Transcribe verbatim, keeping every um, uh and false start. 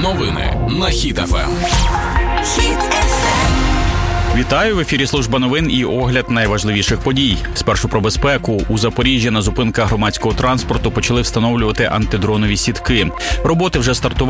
Новини на Хіт еф ем. Вітаю, в ефірі служба новин і огляд найважливіших подій. Спершу про безпеку. У Запоріжжі на зупинках громадського транспорту почали встановлювати антидронові сітки. Роботи вже стартували.